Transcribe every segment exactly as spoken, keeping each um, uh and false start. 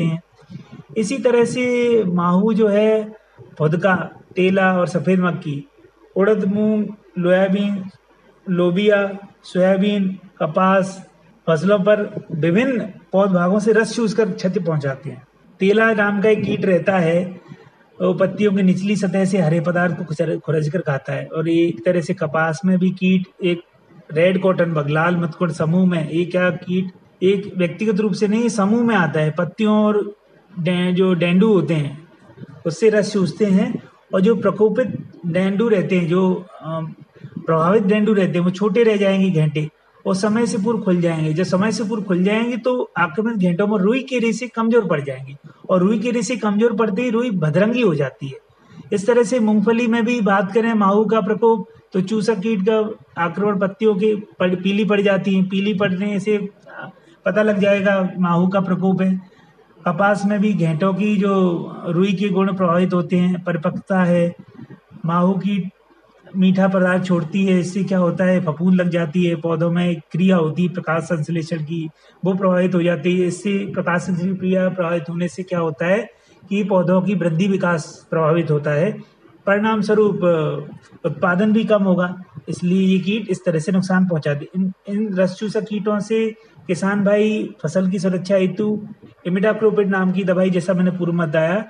सकते हैं। इसी तरह से माहू जो है फुदका, तेला और सफ़ेद मक्की, उड़द, मूंग, सोयाबीन, लोबिया, सोयाबीन, कपास फसलों पर विभिन्न पौध भागों से रस चूसकर क्षति पहुंचाते हैं। तेला नाम का एक कीट रहता है, वो पत्तियों की निचली सतह से हरे पदार्थ को खुरच कर खाता है। और ये एक तरह से कपास में भी कीट एक रेड कॉटन बग, लाल मधुकुंड समूह में, ये क्या कीट एक व्यक्तिगत रूप से नहीं समूह में आता है। पत्तियों और जो डेंडू होते हैं उससे रस चूसते हैं। और जो प्रकोपित डेंडू रहते हैं, जो प्रभावित डेंडू रहते हैं, वो छोटे रह जाएंगे घेंटे और समय से पूर्व खुल जाएंगे। जब समय से पूर्व खुल जाएंगे तो आक्रमण घेंटों में रुई के रेशे कमजोर पड़ जाएंगे और रुई के रेशे कमजोर पड़ते ही रुई भदरंगी हो जाती है। इस तरह से मूंगफली में भी बात करें माहू का प्रकोप, तो चूसा कीट का आक्रमण पत्तियों की पीली पड़ जाती है। पीली पड़ने से पता लग जाएगा माहू का प्रकोप है। कपास में भी घेंटों की जो रुई के गुण प्रभावित होते हैं। परिपक्वता है, माहू की मीठा पदार्थ छोड़ती है, इससे क्या होता है फफूंद लग जाती है। पौधों में क्रिया होती है प्रकाश संश्लेषण की, वो प्रभावित हो जाती है। इससे प्रकाश संश्लेषण क्रिया प्रभावित होने से क्या होता है कि पौधों की वृद्धि विकास प्रभावित होता है। परिणाम स्वरूप उत्पादन भी कम होगा। इसलिए ये कीट इस तरह से नुकसान पहुंचाते। इन इन रस चूसा कीटों से किसान भाई फसल की सुरक्षा हेतु इमिडाक्लोपिड नाम की दवाई, जैसा मैंने पूर्व में बताया,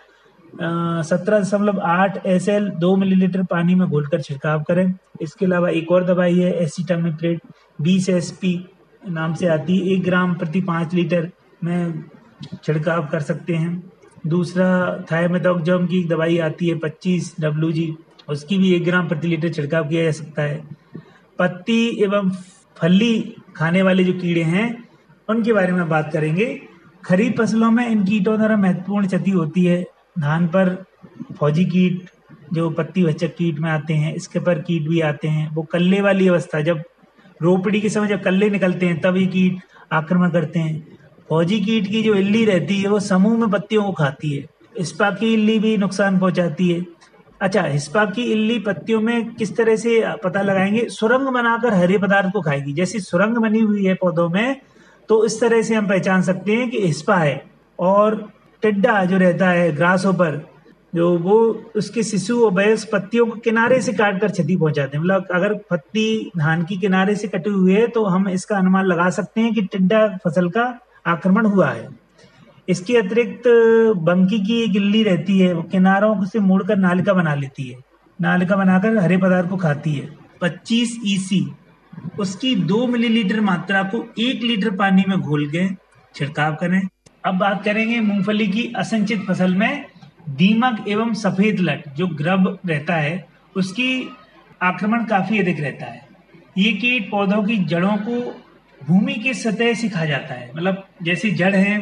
सत्रह दशमलव आठ एस एल दो मिलीलीटर पानी में घोलकर छिड़काव करें। इसके अलावा एक और दवाई है एसिटामिप्रिड, बीस एस पी नाम से आती है, एक ग्राम प्रति पाँच लीटर में छिड़काव कर सकते हैं। दूसरा थायमेथोक्सम की दवाई आती है पच्चीस डब्ल्यू जी, उसकी भी एक ग्राम प्रति लीटर छिड़काव किया जा सकता है। पत्ती एवं फली खाने वाले जो कीड़े हैं उनके बारे में बात करेंगे। खरीफ फसलों में इन कीटों द्वारा महत्वपूर्ण क्षति होती है। धान पर फौजी कीट जो पत्ती भक्षक कीट में आते हैं, इसके पर कीट भी आते हैं। वो कल्ले वाली अवस्था, जब रोपड़ी के समय जब कल्ले निकलते हैं तब ये कीट आक्रमण करते हैं। फौजी कीट की जो इल्ली रहती है वो समूह में पत्तियों को खाती है। हिस्पा की इल्ली भी नुकसान पहुंचाती है। अच्छा, हिस्पा की इल्ली पत्तियों में किस तरह से पता लगाएंगे? सुरंग बनाकर हरे पदार्थ को खाएगी। जैसी सुरंग बनी हुई है पौधों में, तो इस तरह से हम पहचान सकते हैं कि हिस्पा है। और टिड्डा जो रहता है, ग्रास होपर, जो वो उसके शिशु और वयस्क पत्तियों को किनारे से काटकर क्षति पहुंचाते हैं। मतलब अगर पत्ती धान की किनारे से कटी हुई है तो हम इसका अनुमान लगा सकते हैं कि टिड्डा फसल का आक्रमण हुआ है। इसके अतिरिक्त बंकी की एक इल्ली रहती है, वो किनारों से मोड़कर नालिका बना लेती है। नालिका बनाकर हरे पदार्थ को खाती है। पच्चीस ईसी उसकी दो मिलीलीटर मात्रा को एक लीटर पानी में घोल के छिड़काव करें। अब बात करेंगे मूंगफली की असिंचित फसल में दीमक एवं सफेद लट जो ग्रब रहता है उसकी आक्रमण काफी अधिक रहता है। ये कीट पौधों की जड़ों को भूमि की सतह से खा जाता है। मतलब जैसे जड़ है,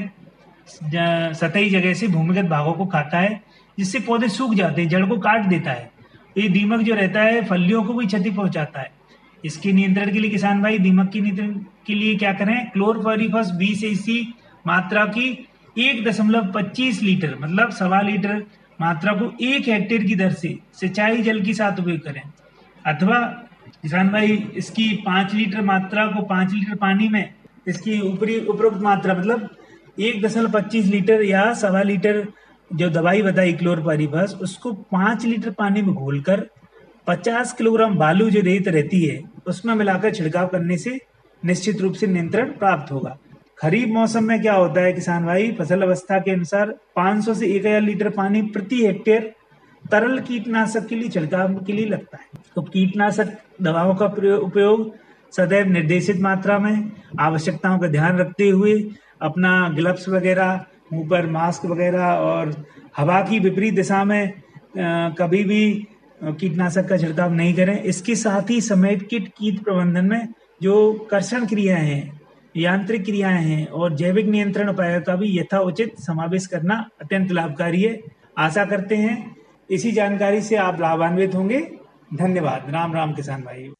सतही जगह से भूमिगत भागों को खाता है, जिससे पौधे सूख जाते हैं, जड़ को काट देता है। ये दीमक जो रहता है फलियों को भी क्षति पहुंचाता है। इसके नियंत्रण के लिए किसान भाई दीमक के नियंत्रण के लिए क्या करें? क्लोरपाइरीफॉस बीस ईसी मात्रा की एक दशमलव पच्चीस लीटर मतलब सवा लीटर मात्रा को एक हेक्टेयर की दर से सिंचाई जल के साथ उपयोग करें। अथवा किसान भाई इसकी पाँच लीटर मात्रा को पाँच लीटर पानी में इसकी ऊपरी उपरोक्त मात्रा मतलब एक दशमलव पच्चीस लीटर या सवा लीटर जो दवाई बताई क्लोरपाइरीफॉस, उसको पाँच लीटर पानी में घोलकर पचास किलोग्राम बालू जो रेत रहती है उसमें मिलाकर छिड़काव करने से निश्चित रूप से नियंत्रण प्राप्त होगा। खरीफ मौसम में क्या होता है किसान भाई? फसल अवस्था के अनुसार पाँच सौ से एक हज़ार लीटर पानी प्रति हेक्टेयर तरल कीटनाशक के लिए छिड़काव के लिए लगता है। तो कीटनाशक दवाओं का उपयोग सदैव निर्देशित मात्रा में, आवश्यकताओं का ध्यान रखते हुए, अपना ग्लव्स वगैरह, मुंह पर मास्क वगैरह और हवा की विपरीत दिशा में आ, कभी भी कीटनाशक का छिड़काव नहीं करें। इसके साथ ही समेकित कीट प्रबंधन में जो कर्षण क्रियाएं हैं, यांत्रिक क्रियाएं हैं और जैविक नियंत्रण उपायों का भी यथाउचित समावेश करना अत्यंत लाभकारी है। आशा करते हैं इसी जानकारी से आप लाभान्वित होंगे। धन्यवाद। राम राम किसान भाई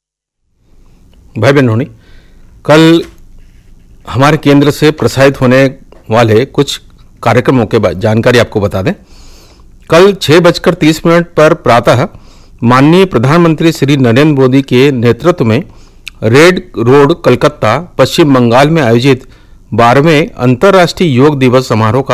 भाई बहनों, कल हमारे केंद्र से प्रसारित होने वाले कुछ कार्यक्रमों के बाद जानकारी आपको बता दें। कल छह बजकर तीस मिनट पर प्रातः माननीय प्रधानमंत्री श्री नरेंद्र मोदी के नेतृत्व में रेड रोड कलकत्ता पश्चिम बंगाल में आयोजित बारहवें अंतर्राष्ट्रीय योग दिवस समारोह का